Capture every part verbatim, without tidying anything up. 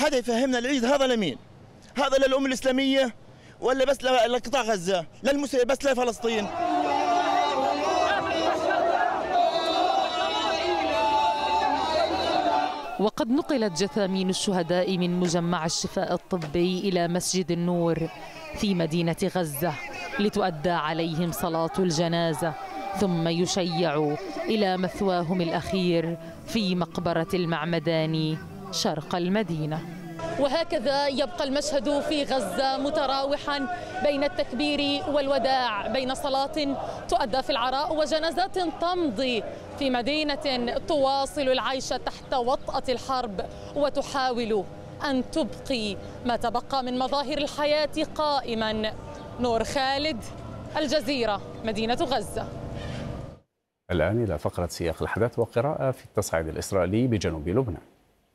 حدا يفهمنا العيد هذا لمين؟ هذا للأمة الإسلامية ولا بس لقطاع غزة؟ للمسلمين بس لفلسطين؟ وقد نقلت جثامين الشهداء من مجمع الشفاء الطبي إلى مسجد النور في مدينة غزة لتؤدى عليهم صلاة الجنازة، ثم يشيعوا إلى مثواهم الأخير في مقبرة المعمداني شرق المدينة. وهكذا يبقى المشهد في غزة متراوحا بين التكبير والوداع، بين صلاة تؤدى في العراء وجنازات تمضي في مدينة تواصل العيش تحت وطأة الحرب وتحاول أن تبقي ما تبقى من مظاهر الحياة قائما. نور خالد، الجزيرة، مدينة غزة. الآن إلى فقرة سياق الحدث وقراءة في التصعيد الإسرائيلي بجنوب لبنان.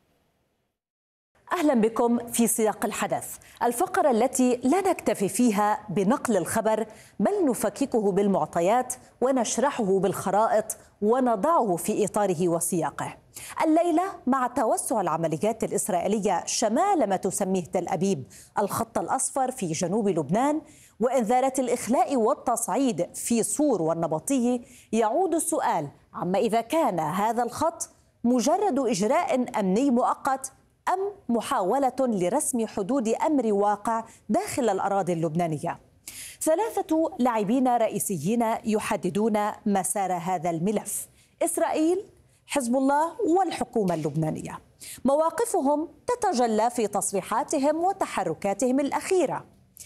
أهلا بكم في سياق الحدث، الفقرة التي لا نكتفي فيها بنقل الخبر بل نفككه بالمعطيات ونشرحه بالخرائط ونضعه في إطاره وسياقه. الليلة مع توسع العمليات الإسرائيلية شمال ما تسميه تل أبيب الخط الأصفر في جنوب لبنان وإنذارات الإخلاء والتصعيد في صور والنبطية، يعود السؤال عما إذا كان هذا الخط مجرد إجراء أمني مؤقت أم محاولة لرسم حدود أمر واقع داخل الأراضي اللبنانية. ثلاثة لاعبين رئيسيين يحددون مسار هذا الملف: إسرائيل، حزب الله، والحكومة اللبنانية. مواقفهم تتجلى في تصريحاتهم وتحركاتهم الأخيرة.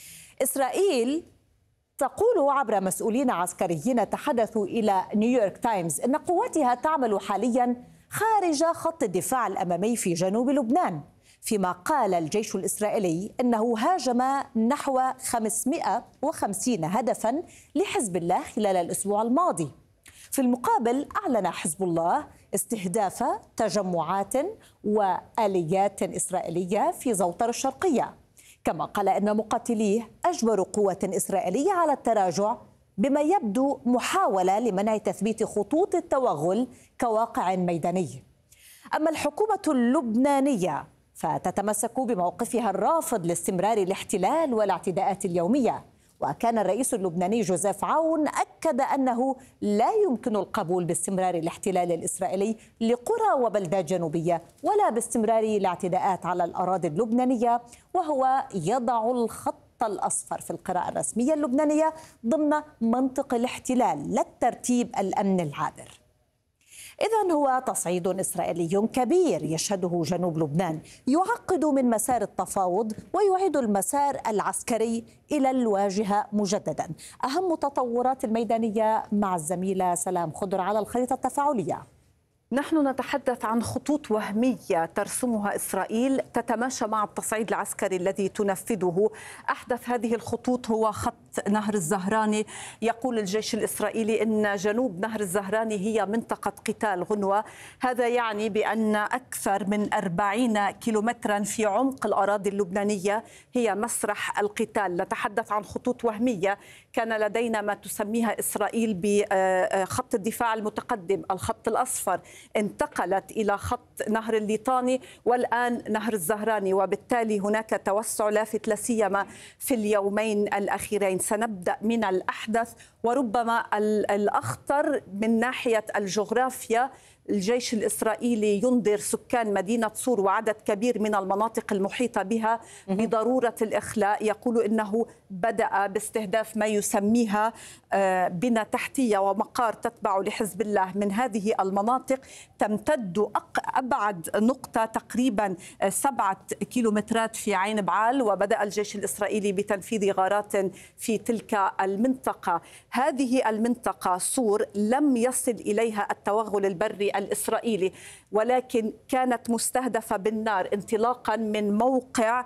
إسرائيل تقول عبر مسؤولين عسكريين تحدثوا إلى نيويورك تايمز أن قواتها تعمل حالياً خارج خط الدفاع الأمامي في جنوب لبنان، فيما قال الجيش الإسرائيلي أنه هاجم نحو خمسمئة وخمسين هدفاً لحزب الله خلال الأسبوع الماضي. في المقابل أعلن حزب الله استهداف تجمعات وآليات إسرائيلية في زوطر الشرقية، كما قال أن مقاتليه أجبروا قوة إسرائيلية على التراجع، بما يبدو محاولة لمنع تثبيت خطوط التوغل كواقع ميداني. أما الحكومة اللبنانية فتتمسك بموقفها الرافض لاستمرار الاحتلال والاعتداءات اليومية، وكان الرئيس اللبناني جوزيف عون أكد أنه لا يمكن القبول باستمرار الاحتلال الإسرائيلي لقرى وبلدات جنوبية ولا باستمرار الاعتداءات على الأراضي اللبنانية، وهو يضع الخط الأصفر في القراءة الرسمية اللبنانية ضمن منطق الاحتلال لا الترتيب الأمن العابر. إذن هو تصعيد إسرائيلي كبير يشهده جنوب لبنان، يعقد من مسار التفاوض ويعيد المسار العسكري إلى الواجهة مجددا. أهم التطورات الميدانية مع الزميلة سلام خضر على الخريطة التفاعلية. نحن نتحدث عن خطوط وهمية ترسمها إسرائيل تتماشى مع التصعيد العسكري الذي تنفذه. أحدث هذه الخطوط هو خط نهر الزهراني. يقول الجيش الإسرائيلي أن جنوب نهر الزهراني هي منطقة قتال غنوة. هذا يعني بأن أكثر من أربعين كيلومترا في عمق الأراضي اللبنانية هي مسرح القتال. نتحدث عن خطوط وهمية كان لدينا ما تسميها إسرائيل بخط الدفاع المتقدم، الخط الأصفر، انتقلت إلى خط نهر الليطاني والآن نهر الزهراني، وبالتالي هناك توسع لافت لا سيما في اليومين الأخيرين. سنبدأ من الأحدث وربما الأخطر من ناحية الجغرافيا. الجيش الإسرائيلي ينذر سكان مدينة صور وعدد كبير من المناطق المحيطة بها بضرورة الإخلاء. يقول إنه بدأ باستهداف ما يسميها بنى تحتية ومقار تتبع لحزب الله من هذه المناطق، تمتد أبعد نقطة تقريبا سبعة كيلومترات في عين بعال، وبدأ الجيش الإسرائيلي بتنفيذ غارات في تلك المنطقة. هذه المنطقة صور لم يصل إليها التوغل البري الإسرائيلي، ولكن كانت مستهدفة بالنار انطلاقا من موقع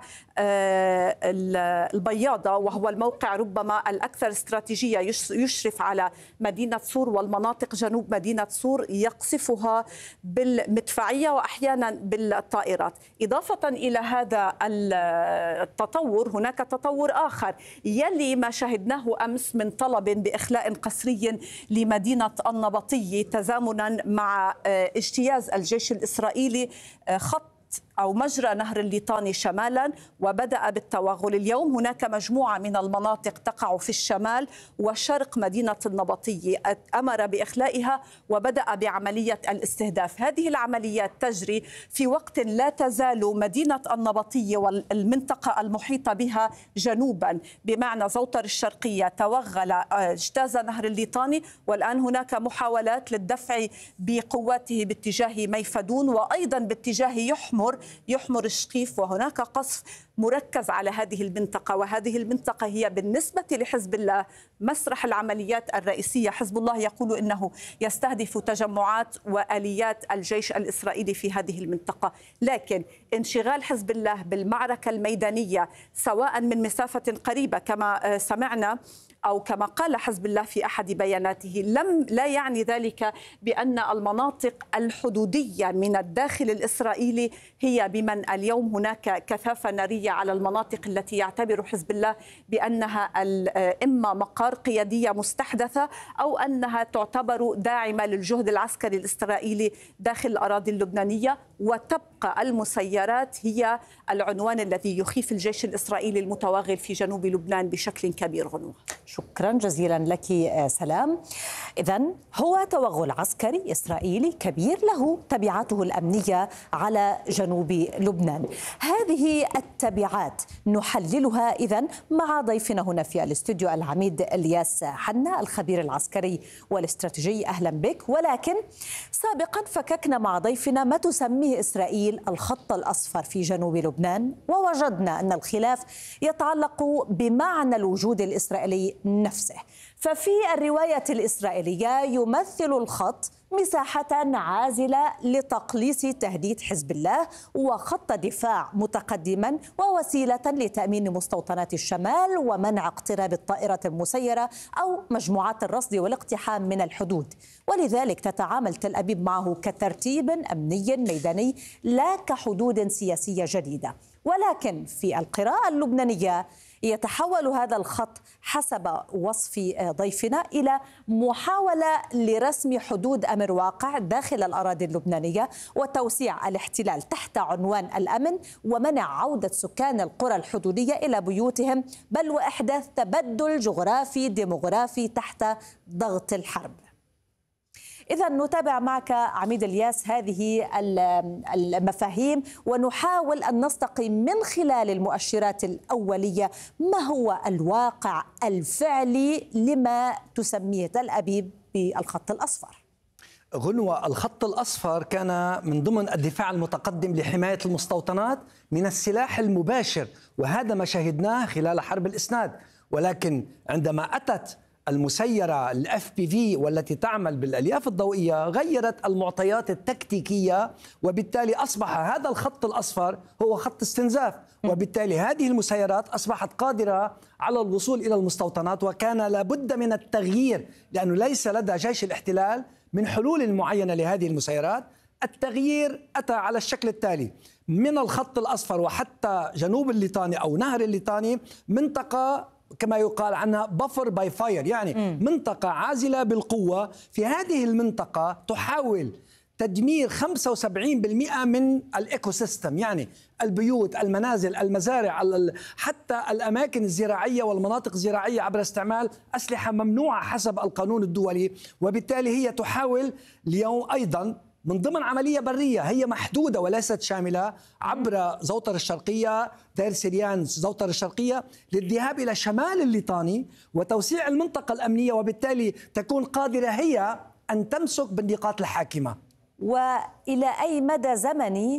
البياضة، وهو الموقع ربما الأكثر استراتيجية يشرف على مدينة صور والمناطق جنوب مدينة صور، يقصفها بالمدفعية وأحيانا بالطائرات. إضافة إلى هذا التطور هناك تطور آخر يلي ما شاهدناه أمس من طلب بإخلاء قسري لمدينة النبطية تزامنا مع اجتياز الجيش الإسرائيلي خط أو مجرى نهر الليطاني شمالا وبدأ بالتوغل. اليوم هناك مجموعة من المناطق تقع في الشمال وشرق مدينة النبطية أمر بإخلائها وبدأ بعملية الاستهداف. هذه العمليات تجري في وقت لا تزال مدينة النبطية والمنطقة المحيطة بها جنوبا، بمعنى زوطر الشرقية توغل اجتاز نهر الليطاني، والآن هناك محاولات للدفع بقواته باتجاه ميفدون وأيضا باتجاه يحمر يحمر الشقيف، وهناك قصف مركز على هذه المنطقة، وهذه المنطقة هي بالنسبة لحزب الله مسرح العمليات الرئيسية. حزب الله يقول إنه يستهدف تجمعات وآليات الجيش الإسرائيلي في هذه المنطقة، لكن انشغال حزب الله بالمعركة الميدانية سواء من مسافة قريبة كما سمعنا أو كما قال حزب الله في أحد بياناته، لم لا يعني ذلك بأن المناطق الحدودية من الداخل الإسرائيلي هي بمن اليوم هناك كثافة نارية على المناطق التي يعتبر حزب الله بأنها إما مقار قيادية مستحدثة أو أنها تعتبر داعمة للجهد العسكري الإسرائيلي داخل الأراضي اللبنانية، وتبقى المسيرات هي العنوان الذي يخيف الجيش الإسرائيلي المتوغل في جنوب لبنان بشكل كبير. غنوة، شكرا جزيلا لك سلام. إذن هو توغل عسكري إسرائيلي كبير له تبعاته الأمنية على جنوب لبنان. هذه التبعات نحللها إذن مع ضيفنا هنا في الاستوديو العميد الياس حنا الخبير العسكري والاستراتيجي. أهلا بك. ولكن سابقا فككنا مع ضيفنا ما تسميه إسرائيل الخط الأصفر في جنوب لبنان، ووجدنا أن الخلاف يتعلق بمعنى الوجود الإسرائيلي نفسه. ففي الرواية الإسرائيلية يمثل الخط مساحة عازلة لتقليص تهديد حزب الله وخط دفاع متقدما ووسيلة لتأمين مستوطنات الشمال ومنع اقتراب الطائرة المسيرة أو مجموعات الرصد والاقتحام من الحدود. ولذلك تتعامل تل أبيب معه كترتيب أمني ميداني لا كحدود سياسية جديدة. ولكن في القراءة اللبنانية يتحول هذا الخط حسب وصف ضيفنا إلى محاولة لرسم حدود أمر واقع داخل الأراضي اللبنانية وتوسيع الاحتلال تحت عنوان الأمن ومنع عودة سكان القرى الحدودية إلى بيوتهم، بل وإحداث تبدل جغرافي ديموغرافي تحت ضغط الحرب. إذا نتابع معك عميد الياس هذه المفاهيم ونحاول أن نستقي من خلال المؤشرات الأولية ما هو الواقع الفعلي لما تسميه تل أبيب بالخط الأصفر. غنوة، الخط الأصفر كان من ضمن الدفاع المتقدم لحماية المستوطنات من السلاح المباشر، وهذا ما شاهدناه خلال حرب الإسناد. ولكن عندما أتت المسيرة الاف بي في والتي تعمل بالالياف الضوئيه غيرت المعطيات التكتيكيه، وبالتالي اصبح هذا الخط الاصفر هو خط استنزاف، وبالتالي هذه المسيرات اصبحت قادره على الوصول الى المستوطنات، وكان لابد من التغيير لانه ليس لدى جيش الاحتلال من حلول معينه لهذه المسيرات. التغيير اتى على الشكل التالي: من الخط الاصفر وحتى جنوب الليطاني او نهر الليطاني منطقه كما يقال عنها بفر باي فاير، يعني م. منطقة عازلة بالقوة. في هذه المنطقة تحاول تدمير خمسة وسبعين بالمئة من الإيكو سيستم، يعني البيوت، المنازل، المزارع، حتى الأماكن الزراعية والمناطق الزراعية عبر استعمال أسلحة ممنوعة حسب القانون الدولي. وبالتالي هي تحاول اليوم أيضا من ضمن عملية برية هي محدودة وليست شاملة عبر زوطر الشرقية، دير سريان، زوطر الشرقية، للذهاب إلى شمال الليطاني وتوسيع المنطقة الأمنية، وبالتالي تكون قادرة هي أن تمسك بالنقاط الحاكمة. وإلى أي مدى زمني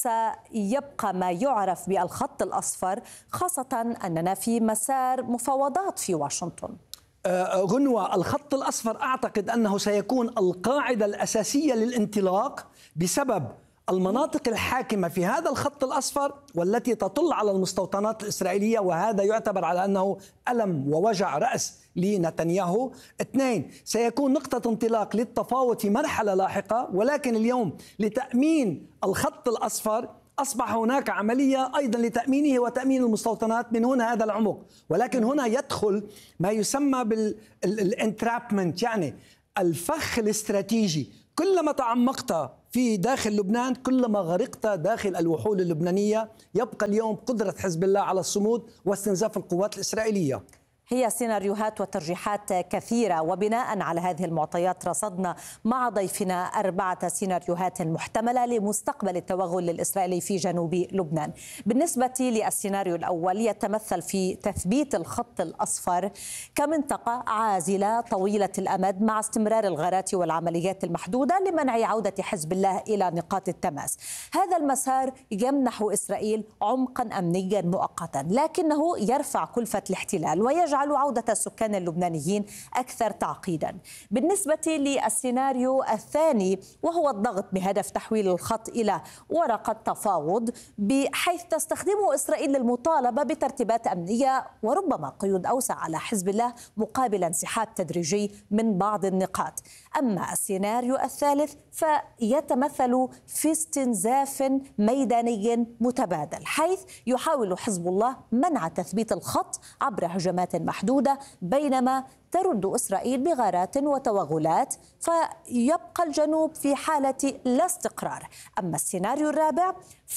سيبقى ما يعرف بالخط الأصفر، خاصة أننا في مسار مفاوضات في واشنطن؟ غنوة، الخط الأصفر أعتقد أنه سيكون القاعدة الأساسية للانطلاق بسبب المناطق الحاكمة في هذا الخط الأصفر والتي تطل على المستوطنات الإسرائيلية، وهذا يعتبر على أنه ألم ووجع رأس لنتنياهو. اثنين، سيكون نقطة انطلاق للتفاوض في مرحلة لاحقة، ولكن اليوم لتأمين الخط الأصفر أصبح هناك عملية أيضا لتأمينه وتأمين المستوطنات من هنا هذا العمق. ولكن هنا يدخل ما يسمى بالانترابمنت، يعني الفخ الاستراتيجي. كلما تعمقت في داخل لبنان كلما غرقت داخل الوحول اللبنانية يبقى اليوم قدرة حزب الله على الصمود واستنزاف القوات الإسرائيلية. هي سيناريوهات وترجيحات كثيرة، وبناء على هذه المعطيات رصدنا مع ضيفنا أربعة سيناريوهات محتملة لمستقبل التوغل الإسرائيلي في جنوب لبنان. بالنسبة للسيناريو الأول يتمثل في تثبيت الخط الأصفر كمنطقة عازلة طويلة الأمد مع استمرار الغارات والعمليات المحدودة لمنع عودة حزب الله إلى نقاط التماس. هذا المسار يمنح إسرائيل عمقا أمنيا مؤقتا، لكنه يرفع كلفة الاحتلال ويجعل على عودة السكان اللبنانيين أكثر تعقيدا. بالنسبة للسيناريو الثاني وهو الضغط بهدف تحويل الخط إلى ورقة تفاوض، بحيث تستخدمه إسرائيل للمطالبة بترتيبات أمنية وربما قيود أوسع على حزب الله مقابل انسحاب تدريجي من بعض النقاط. أما السيناريو الثالث فيتمثل في استنزاف ميداني متبادل، حيث يحاول حزب الله منع تثبيت الخط عبر هجمات محدودة، بينما ترد إسرائيل بغارات وتوغلات، فيبقى الجنوب في حالة لا استقرار. أما السيناريو الرابع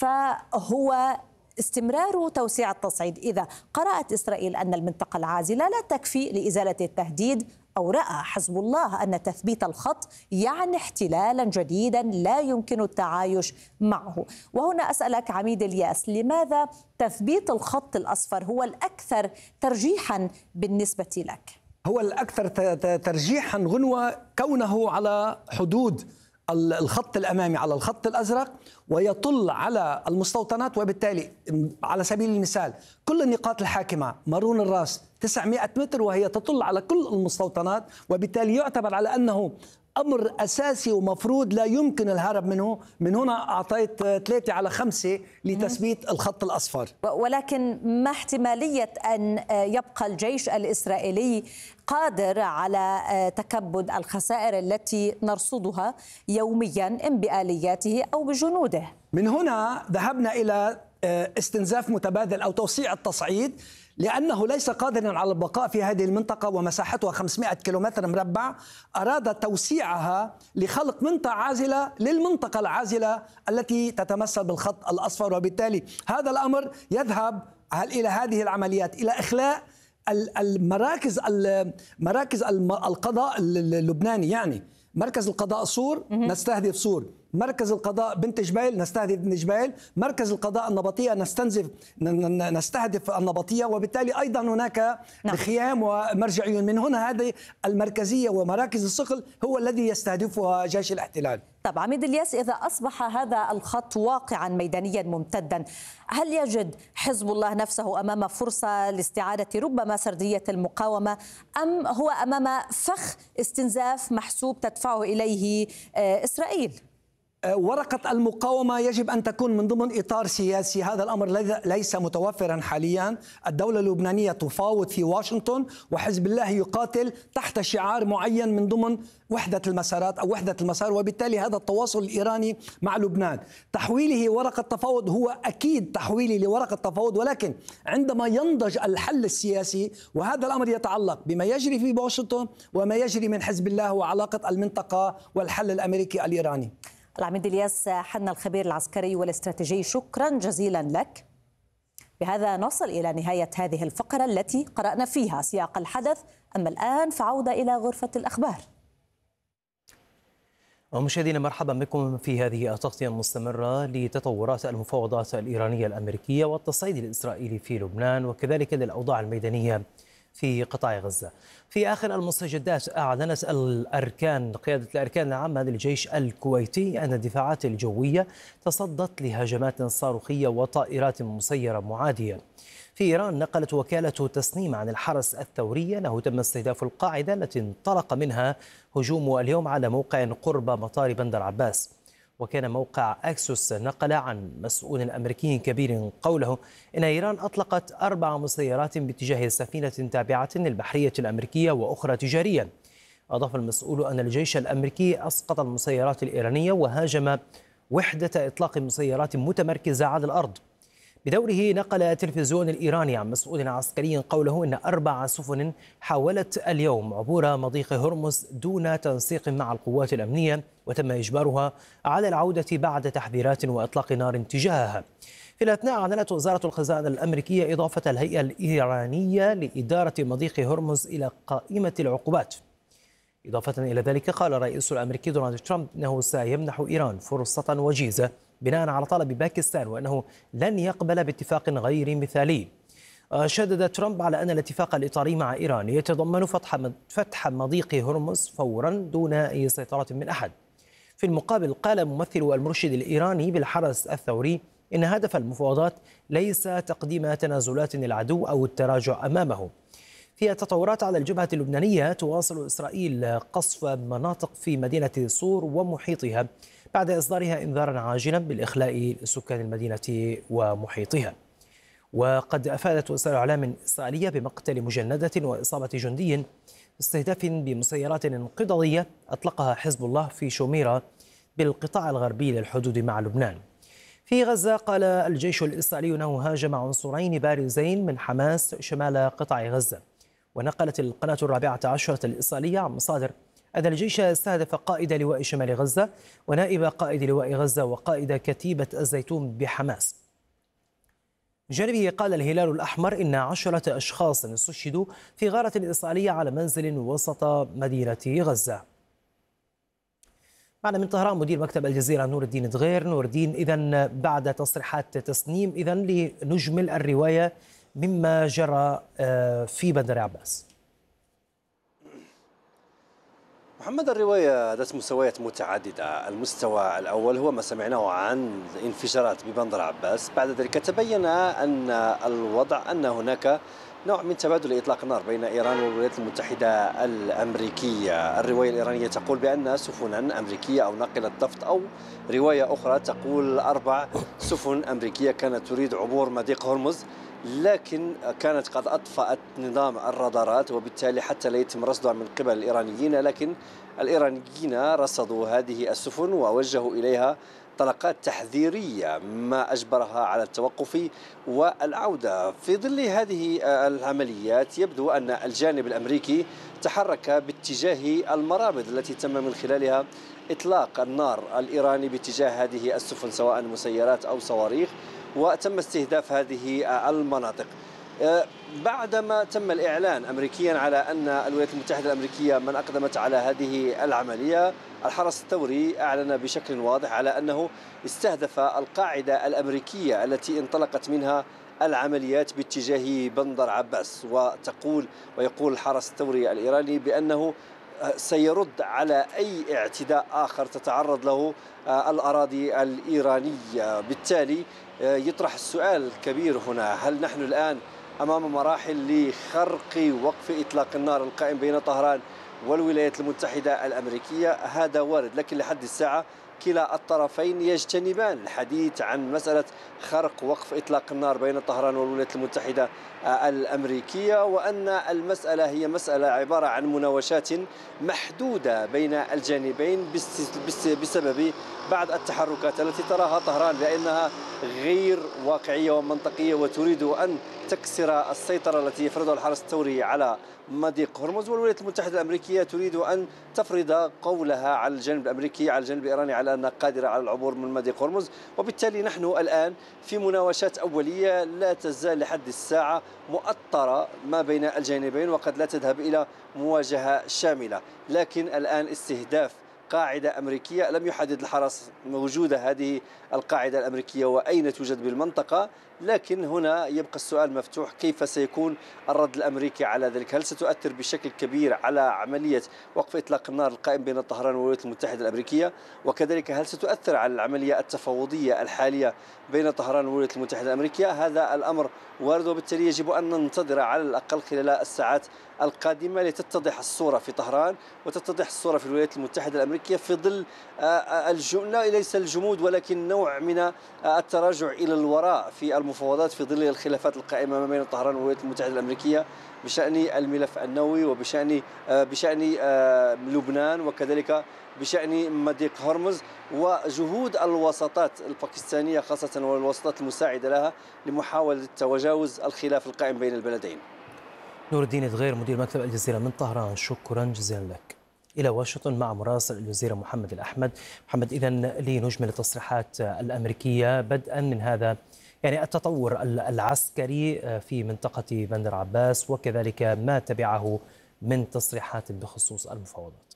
فهو استمرار توسيع التصعيد إذا قرأت إسرائيل أن المنطقة العازلة لا تكفي لإزالة التهديد، أو رأى حزب الله أن تثبيت الخط يعني احتلالا جديدا لا يمكن التعايش معه. وهنا أسألك عميد الياس، لماذا تثبيت الخط الأصفر هو الأكثر ترجيحا بالنسبة لك؟ هو الأكثر ترجيحا غنوة كونه على حدود الخط الأمامي، على الخط الأزرق، ويطل على المستوطنات، وبالتالي على سبيل المثال كل النقاط الحاكمة مارون الراس تسعمائة متر وهي تطل على كل المستوطنات، وبالتالي يعتبر على أنه أمر أساسي ومفروض لا يمكن الهرب منه. من هنا أعطيت ثلاثة على خمسة لتثبيت الخط الأصفر. ولكن ما احتمالية أن يبقى الجيش الإسرائيلي قادر على تكبد الخسائر التي نرصدها يوميا إن بآلياته أو بجنوده؟ من هنا ذهبنا إلى استنزاف متبادل أو توسيع التصعيد، لأنه ليس قادرا على البقاء في هذه المنطقة ومساحتها خمسمائة كيلومتر مربع. أراد توسيعها لخلق منطقة عازلة للمنطقة العازلة التي تتمثل بالخط الأصفر، وبالتالي هذا الأمر يذهب إلى هذه العمليات، إلى إخلاء المراكز مراكز القضاء اللبناني. يعني مركز القضاء صور نستهدف صور، مركز القضاء بنت جبيل نستهدف بنت جبيل، مركز القضاء النبطية نستنزف نستهدف النبطية، وبالتالي أيضا هناك نعم. خيام ومرجعيون. من هنا هذه المركزية ومراكز الصقل هو الذي يستهدفها جيش الاحتلال. طب عميد الياس، إذا أصبح هذا الخط واقعا ميدانيا ممتدا، هل يجد حزب الله نفسه أمام فرصة لاستعادة ربما سردية المقاومة، أم هو أمام فخ استنزاف محسوب تدفعه إليه إسرائيل؟ ورقة المقاومة يجب أن تكون من ضمن إطار سياسي. هذا الأمر ليس متوفرا حاليا. الدولة اللبنانية تفاوض في واشنطن، وحزب الله يقاتل تحت شعار معين من ضمن وحدة المسارات أو وحدة المسار، وبالتالي هذا التواصل الإيراني مع لبنان تحويله ورقة تفاوض هو أكيد تحويلي لورقة تفاوض، ولكن عندما ينضج الحل السياسي، وهذا الأمر يتعلق بما يجري في واشنطن وما يجري من حزب الله وعلاقة المنطقة والحل الأمريكي الإيراني. العميد الياس حنا الخبير العسكري والاستراتيجي، شكرا جزيلا لك. بهذا نصل إلى نهاية هذه الفقرة التي قرأنا فيها سياق الحدث. أما الآن فعودة إلى غرفة الأخبار. ومشاهدينا مرحبا بكم في هذه التغطية المستمرة لتطورات المفاوضات الإيرانية الأمريكية والتصعيد الإسرائيلي في لبنان، وكذلك للأوضاع الميدانية في قطاع غزة. في آخر المستجدات أعلنت الأركان قيادة الأركان العامة للجيش الكويتي أن الدفاعات الجوية تصدت لهجمات صاروخية وطائرات مسيرة معادية. في إيران نقلت وكالة تسنيم عن الحرس الثوري أنه تم استهداف القاعدة التي انطلق منها هجوم اليوم على موقع قرب مطار بندر عباس. وكان موقع أكسوس نقل عن مسؤول أمريكي كبير قوله إن إيران أطلقت أربع مسيرات باتجاه سفينة تابعة للبحرية الأمريكية وأخرى تجاريا. أضاف المسؤول أن الجيش الأمريكي أسقط المسيرات الإيرانية وهاجم وحدة إطلاق مسيرات متمركزة على الأرض. بدوره نقل التلفزيون الإيراني عن مسؤول عسكري قوله إن أربع سفن حاولت اليوم عبور مضيق هرمز دون تنسيق مع القوات الأمنية، وتم إجبارها على العودة بعد تحذيرات وإطلاق نار تجاهها. في الأثناء أعلنت وزارة الخزانة الأمريكية إضافة الهيئة الإيرانية لإدارة مضيق هرمز إلى قائمة العقوبات. إضافة إلى ذلك قال الرئيس الأمريكي دونالد ترامب أنه سيمنح إيران فرصة وجيزة بناء على طلب باكستان، وأنه لن يقبل باتفاق غير مثالي. شدد ترامب على أن الاتفاق الإطاري مع إيران يتضمن فتح فتح مضيق هرمز فورا دون أي سيطرة من أحد. في المقابل قال ممثل المرشد الإيراني بالحرس الثوري إن هدف المفاوضات ليس تقديم تنازلات للعدو أو التراجع أمامه. في التطورات على الجبهة اللبنانية، تواصل إسرائيل قصف مناطق في مدينة صور ومحيطها بعد إصدارها إنذارا عاجلا بالإخلاء سكان المدينة ومحيطها. وقد أفادت وسائل الإعلام الإسرائيلية بمقتل مجندة وإصابة جندي استهداف بمسيرات انقضاضية أطلقها حزب الله في شوميرة بالقطاع الغربي للحدود مع لبنان. في غزة قال الجيش الإسرائيلي أنه هاجم عنصرين بارزين من حماس شمال قطاع غزة. ونقلت القناة الرابعة عشرة الإسرائيلية عن مصادر أن الجيش استهدف قائد لواء شمال غزة ونائب قائد لواء غزة وقائد كتيبة الزيتون بحماس. من جانبه قال الهلال الأحمر إن عشرة أشخاص استشهدوا في غارة إسرائيلية على منزل وسط مدينة غزة. معنا من طهران مدير مكتب الجزيرة نور الدين دغير. نور الدين، إذن بعد تصريحات تسنيم إذن لنجمل الرواية مما جرى في بندر عباس. محمد، الرواية ذات مستويات متعددة. المستوى الأول هو ما سمعناه عن انفجارات ببندر عباس، بعد ذلك تبين أن الوضع أن هناك نوع من تبادل إطلاق النار بين إيران والولايات المتحدة الأمريكية. الرواية الإيرانية تقول بأن سفنا أمريكية أو ناقلة نفط، أو رواية أخرى تقول أربع سفن أمريكية كانت تريد عبور مضيق هرمز، لكن كانت قد أطفأت نظام الرادارات، وبالتالي حتى لا يتم رصدها من قبل الإيرانيين. لكن الإيرانيين رصدوا هذه السفن ووجهوا إليها طلقات تحذيرية، ما أجبرها على التوقف والعودة. في ظل هذه العمليات يبدو أن الجانب الأمريكي تحرك باتجاه المرابط التي تم من خلالها إطلاق النار الإيراني باتجاه هذه السفن، سواء مسيرات أو صواريخ، وتم استهداف هذه المناطق. بعدما تم الإعلان أمريكيا على أن الولايات المتحدة الأمريكية من أقدمت على هذه العملية، الحرس الثوري أعلن بشكل واضح على أنه استهدف القاعدة الأمريكية التي انطلقت منها العمليات باتجاه بندر عباس. وتقول ويقول الحرس الثوري الإيراني بأنه سيرد على أي اعتداء آخر تتعرض له الأراضي الإيرانية. بالتالي يطرح السؤال الكبير هنا: هل نحن الآن أمام مراحل لخرق وقف إطلاق النار القائم بين طهران والولايات المتحدة الأمريكية؟ هذا وارد، لكن لحد الساعة كلا الطرفين يجتنبان الحديث عن مسألة خرق وقف إطلاق النار بين طهران والولايات المتحدة الأمريكية، وأن المسألة هي مسألة عبارة عن مناوشات محدودة بين الجانبين بسبب بعض التحركات التي تراها طهران بأنها غير واقعية ومنطقية، وتريد أن تكسر السيطرة التي يفرضها الحرس الثوري على مضيق هرمز، والولايات المتحدة الأمريكية تريد أن تفرض قولها على الجانب الأمريكي على الجانب الإيراني على أنها قادرة على العبور من مضيق هرمز. وبالتالي نحن الآن في مناوشات أولية لا تزال لحد الساعة مؤطرة ما بين الجانبين، وقد لا تذهب إلى مواجهة شاملة. لكن الآن استهداف قاعدة أمريكية، لم يحدد الحرس وجود هذه القاعدة الأمريكية وأين توجد بالمنطقة، لكن هنا يبقى السؤال مفتوح: كيف سيكون الرد الأمريكي على ذلك؟ هل ستؤثر بشكل كبير على عملية وقف إطلاق النار القائم بين طهران والولايات المتحدة الأمريكية؟ وكذلك هل ستؤثر على العملية التفاوضية الحالية بين طهران والولايات المتحدة الأمريكية؟ هذا الأمر وارد، وبالتالي يجب أن ننتظر على الأقل خلال الساعات القادمة لتتضح الصورة في طهران وتتضح الصورة في الولايات المتحدة الأمريكية الأمريكية في ظل لا ليس الجمود ولكن نوع من التراجع إلى الوراء في المفاوضات في ظل الخلافات القائمة ما بين طهران والولايات المتحدة الأمريكية بشأن الملف النووي وبشأن بشأن لبنان وكذلك بشأن مضيق هرمز وجهود الوساطات الباكستانية خاصة والوساطات المساعدة لها لمحاولة تجاوز الخلاف القائم بين البلدين. نور الدين دغير مدير مكتب الجزيرة من طهران، شكرا جزيلا لك. إلى واشنطن مع مراسل الجزيرة محمد الأحمد. محمد، إذن لنجمل التصريحات الأمريكية بدءا من هذا يعني التطور العسكري في منطقة بندر عباس وكذلك ما تبعه من تصريحات بخصوص المفاوضات.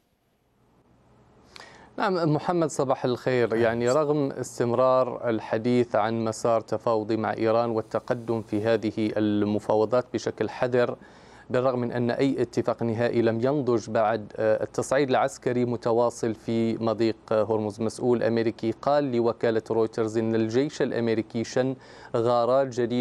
نعم محمد، صباح الخير. يعني رغم استمرار الحديث عن مسار تفاوضي مع إيران والتقدم في هذه المفاوضات بشكل حذر، بالرغم من أن أي اتفاق نهائي لم ينضج بعد، التصعيد العسكري متواصل في مضيق هرمز. مسؤول أمريكي قال لوكالة رويترز أن الجيش الأمريكي شن غارات جديدة